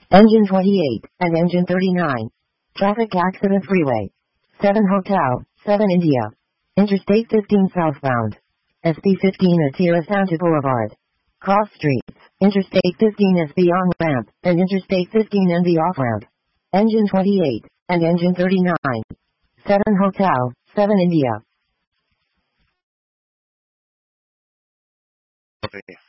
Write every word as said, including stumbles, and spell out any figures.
Engine twenty-eight, and Engine thirty-nine. Traffic accident freeway. seven Hotel, seven India. Interstate fifteen southbound. S B fifteen at Tierra Santa Boulevard. Cross streets. Interstate fifteen S B on-ramp, and Interstate fifteen N B off-ramp. Engine twenty-eight, and Engine thirty-nine. seven Hotel, seven India. Okay.